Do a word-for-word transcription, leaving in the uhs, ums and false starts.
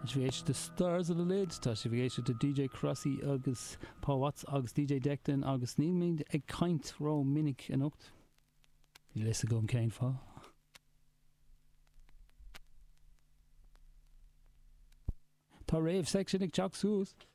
Is bhí éis the Stars of the Lid, tá si bhí éis the D J Crossy agus Paul Watts agus D J Declan agus níl míid ag caint ró minic an ocht. Bhí leis a gom céin fá. Tá rave section ag teach sús.